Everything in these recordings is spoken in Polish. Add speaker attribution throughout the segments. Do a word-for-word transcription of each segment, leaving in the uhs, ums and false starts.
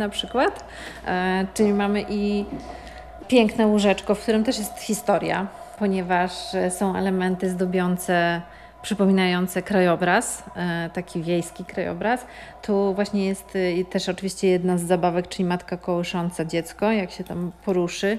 Speaker 1: na przykład. E, czyli mamy i piękne łóżeczko, w którym też jest historia, ponieważ są elementy zdobiące, przypominające krajobraz, e, taki wiejski krajobraz. Tu właśnie jest e, też oczywiście jedna z zabawek, czyli matka kołysząca dziecko, jak się tam poruszy.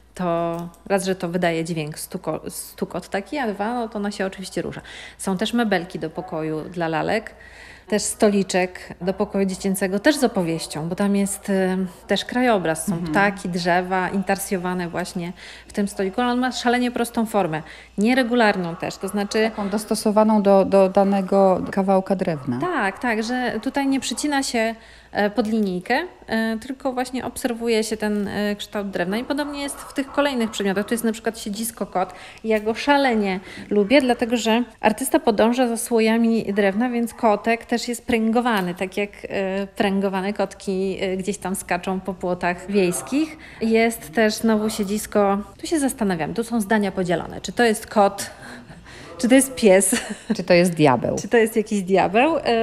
Speaker 1: To raz, że to wydaje dźwięk, stuko, stukot taki, a dwa, no to ona się oczywiście rusza. Są też mebelki do pokoju dla lalek, też stoliczek do pokoju dziecięcego, też z opowieścią, bo tam jest y, też krajobraz, są mhm. ptaki, drzewa intarsjowane właśnie w tym stoliku, ale on ma szalenie prostą formę, nieregularną też, to znaczy...
Speaker 2: Taką dostosowaną do, do danego kawałka drewna.
Speaker 1: Tak, tak, że tutaj nie przycina się pod linijkę, tylko właśnie obserwuje się ten kształt drewna i podobnie jest w tych kolejnych przedmiotach. Tu jest na przykład siedzisko kot i ja go szalenie lubię, dlatego że artysta podąża za słojami drewna, więc kotek też jest pręgowany, tak jak pręgowane kotki gdzieś tam skaczą po płotach wiejskich. Jest też znowu siedzisko, tu się zastanawiam, tu są zdania podzielone, czy to jest kot, czy to jest pies?
Speaker 2: Czy to jest diabeł?
Speaker 1: Czy to jest jakiś diabeł? Yy,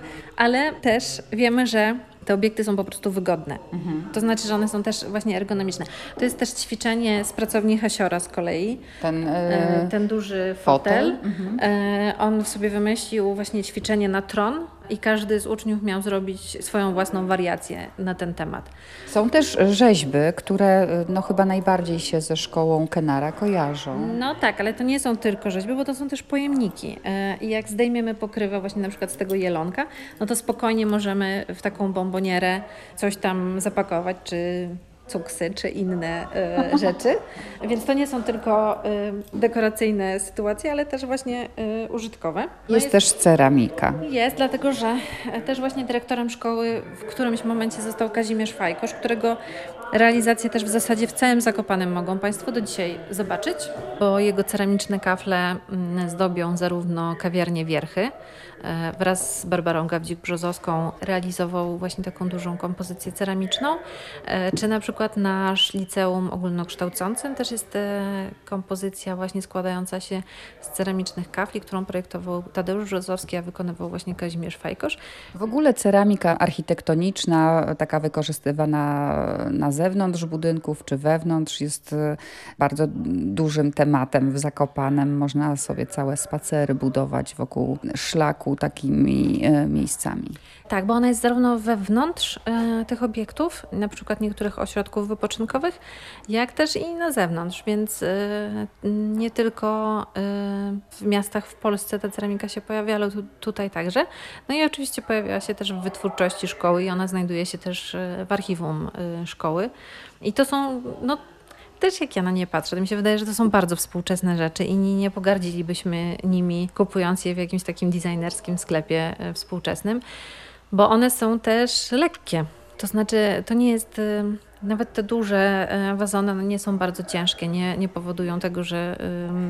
Speaker 1: ale też wiemy, że te obiekty są po prostu wygodne. Mhm. To znaczy, że one są też właśnie ergonomiczne. To jest też ćwiczenie z pracowni Hasiora z kolei.
Speaker 2: Ten, yy,
Speaker 1: yy, ten duży fotel. fotel. Mhm. Yy, on sobie wymyślił właśnie ćwiczenie na tron i każdy z uczniów miał zrobić swoją własną wariację na ten temat.
Speaker 2: Są też rzeźby, które no chyba najbardziej się ze szkołą Kennara kojarzą.
Speaker 1: No tak, ale to nie są tylko rzeźby, bo to są też pojemniki. I jak zdejmiemy pokrywę właśnie na przykład z tego jelonka, no to spokojnie możemy w taką bombonierę coś tam zapakować, czy cuksy, czy inne y, rzeczy. Więc to nie są tylko y, dekoracyjne sytuacje, ale też właśnie y, użytkowe.
Speaker 2: No jest, jest też ceramika.
Speaker 1: Jest, dlatego że też właśnie dyrektorem szkoły w którymś momencie został Kazimierz Fajkosz, którego realizacje też w zasadzie w całym Zakopanem mogą Państwo do dzisiaj zobaczyć, bo jego ceramiczne kafle zdobią zarówno kawiarnię Wierchy. Wraz z Barbarą Gawdzik-Brzozowską realizował właśnie taką dużą kompozycję ceramiczną, czy na przykład nasz liceum ogólnokształcącym też jest kompozycja właśnie składająca się z ceramicznych kafli, którą projektował Tadeusz Brzozowski, a wykonywał właśnie Kazimierz Fajkosz.
Speaker 2: W ogóle ceramika architektoniczna, taka wykorzystywana na zewnątrz budynków czy wewnątrz, jest bardzo dużym tematem w Zakopanem. Można sobie całe spacery budować wokół szlaku takimi e, miejscami.
Speaker 1: Tak, bo ona jest zarówno wewnątrz e, tych obiektów, na przykład niektórych ośrodków wypoczynkowych, jak też i na zewnątrz, więc e, nie tylko e, w miastach w Polsce ta ceramika się pojawia, ale tu, tutaj także. No i oczywiście pojawiała się też w wytwórczości szkoły i ona znajduje się też w archiwum e, szkoły. I to są, no też jak ja na nie patrzę, to mi się wydaje, że to są bardzo współczesne rzeczy i nie, nie pogardzilibyśmy nimi, kupując je w jakimś takim designerskim sklepie współczesnym, bo one są też lekkie. To znaczy, to nie jest, nawet te duże wazony one nie są bardzo ciężkie, nie, nie powodują tego, że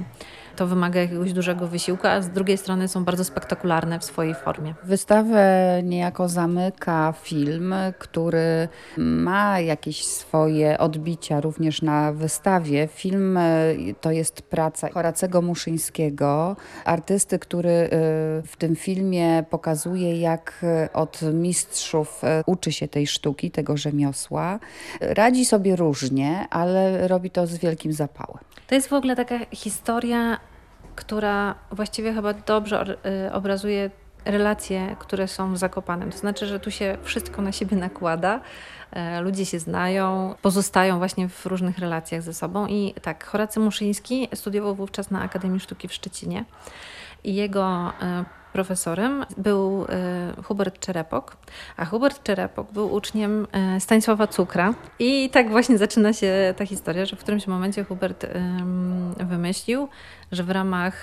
Speaker 1: to wymaga jakiegoś dużego wysiłku, a z drugiej strony są bardzo spektakularne w swojej formie.
Speaker 2: Wystawę niejako zamyka film, który ma jakieś swoje odbicia również na wystawie. Film to jest praca Horacego Muszyńskiego, artysty, który w tym filmie pokazuje, jak od mistrzów uczy się tej sztuki, tego rzemiosła. Radzi sobie różnie, ale robi to z wielkim zapałem.
Speaker 1: To jest w ogóle taka historia, która właściwie chyba dobrze obrazuje relacje, które są w Zakopanem. To znaczy, że tu się wszystko na siebie nakłada, ludzie się znają, pozostają właśnie w różnych relacjach ze sobą. I tak, Horacy Muszyński studiował wówczas na Akademii Sztuki w Szczecinie i jego profesorem był Hubert Czerepok, a Hubert Czerepok był uczniem Stanisława Cukra. I tak właśnie zaczyna się ta historia, że w którymś momencie Hubert wymyślił, że w ramach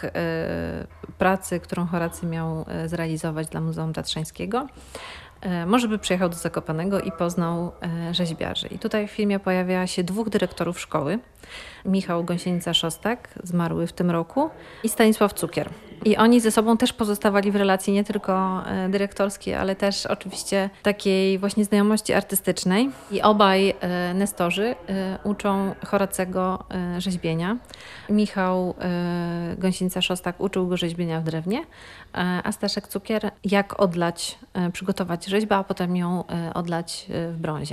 Speaker 1: pracy, którą Horacy miał zrealizować dla Muzeum Tatrzańskiego, może by przyjechał do Zakopanego i poznał rzeźbiarzy. I tutaj w filmie pojawia się dwóch dyrektorów szkoły. Michał Gąsienica-Szostak, zmarły w tym roku, i Stanisław Cukier. I oni ze sobą też pozostawali w relacji nie tylko dyrektorskiej, ale też oczywiście takiej właśnie znajomości artystycznej. I obaj nestorzy uczą Horacego rzeźbienia. Michał Gąsienica-Szostak uczył go rzeźbienia w drewnie, a Staszek Cukier jak odlać, przygotować rzeźbę, a potem ją odlać w brązie.